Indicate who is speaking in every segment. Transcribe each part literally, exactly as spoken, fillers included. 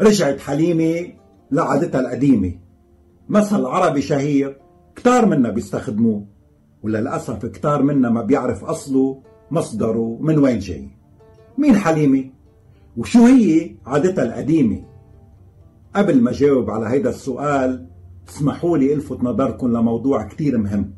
Speaker 1: رجعت حليمة لعادتها القديمة. مثل عربي شهير كتار منا بيستخدموه، وللأسف كتار منا ما بيعرف أصله مصدره من وين جاي. مين حليمة؟ وشو هي عادتها القديمة؟ قبل ما جاوب على هيدا السؤال اسمحوا لي الفت نظركم لموضوع كتير مهم.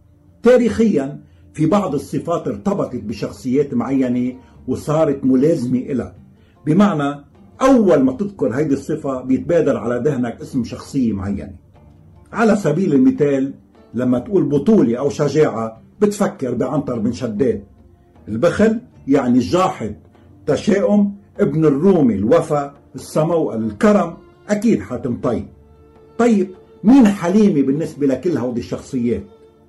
Speaker 1: تاريخيا في بعض الصفات ارتبطت بشخصيات معينة وصارت ملازمة إلها، بمعنى أول ما تذكر هيدي الصفة بيتبادر على ذهنك اسم شخصية معينة. على سبيل المثال لما تقول بطولة أو شجاعة بتفكر بعنتر بن شداد. البخل يعني الجاحد، تشاؤم ابن الرومي، الوفا، السموئل، الكرم أكيد حاتم طي. طيب مين حليمة بالنسبة لكل هودي الشخصيات؟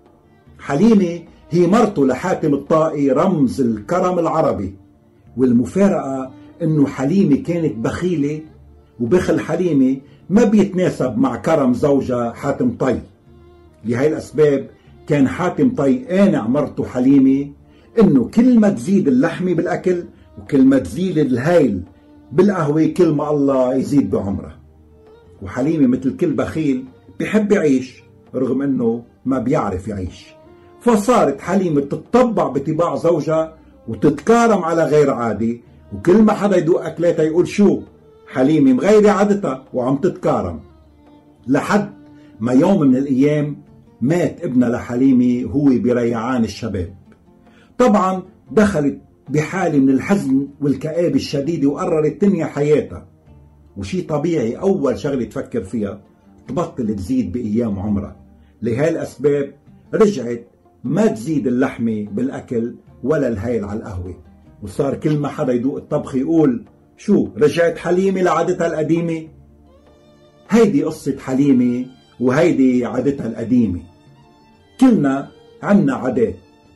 Speaker 1: حليمة هي مرته لحاتم الطائي، رمز الكرم العربي. والمفارقة انه حليمة كانت بخيلة، وبخل حليمة ما بيتناسب مع كرم زوجها حاتم طي. لهي الأسباب كان حاتم طي قانع مرته حليمة انه كل ما تزيد اللحمة بالأكل وكل ما تزيد الهيل بالقهوة كل ما الله يزيد بعمره. وحليمة مثل كل بخيل بيحب يعيش رغم انه ما بيعرف يعيش، فصارت حليمة تتطبع بطباع زوجها وتتكارم على غير عادي، وكل ما حدا يدوق أكلاتها يقول شو حليمة مغيرة عادتها وعم تتكارم. لحد ما يوم من الأيام مات ابنها لحليمة هو بريعان الشباب. طبعا دخلت بحالة من الحزن والكآبة الشديدة وقررت تنهي حياتها. وشي طبيعي أول شغلة تفكر فيها تبطل تزيد بأيام عمرها. لهي الأسباب رجعت ما تزيد اللحمة بالأكل ولا الهيل على القهوة، وصار كل ما حدا يدوق الطبخ يقول شو رجعت حليمة لعادتها القديمة. هيدي قصة حليمة وهيدي عادتها القديمة. كلنا عنا عادات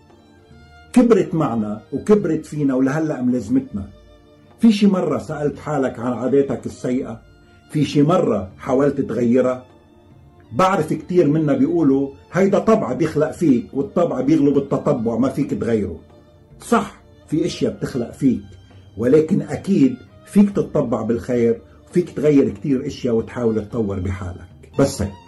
Speaker 1: كبرت معنا وكبرت فينا ولهلأ ملازمتنا. في شي مرة سألت حالك عن عاداتك السيئة؟ في شي مرة حاولت تغيرها؟ بعرف كتير منا بيقولوا هيدا طبع بيخلق فيك، والطبع بيغلب التطبع ما فيك تغيره. صح، في اشياء بتخلق فيك، ولكن اكيد فيك تتطبع بالخير، فيك تغير كتير اشياء وتحاول تطور بحالك. بس هيك.